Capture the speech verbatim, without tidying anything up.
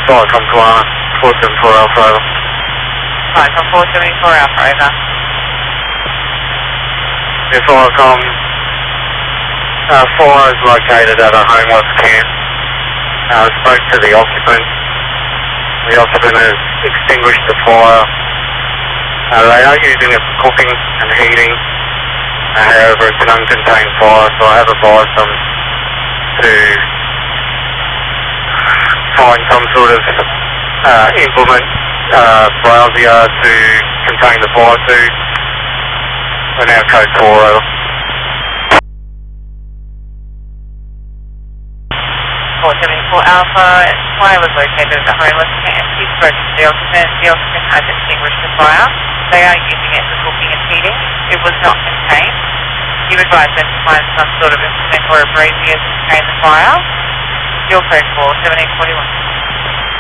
Flight from Kalana, four seven four Alpha, over. Flight from four seven four Alpha, over. Your flight from uh, four is located at a homeless camp. Uh, spoke to the occupant. The occupant has extinguished the fire. Uh, they are using it for cooking and heating. Uh, however, it's an uncontained fire, so I have advised them to find some sort of uh, implement, uh, brazier to contain the fire to. We're now code four, over. four seven four Alpha, fire was located at the homeless camp. He spoke to the occupant. The occupant has extinguished the fire. They are using it for cooking and heating. It was not contained. You advised them to find some sort of implement or a brazier to contain the fire. Still code four seven eight four one.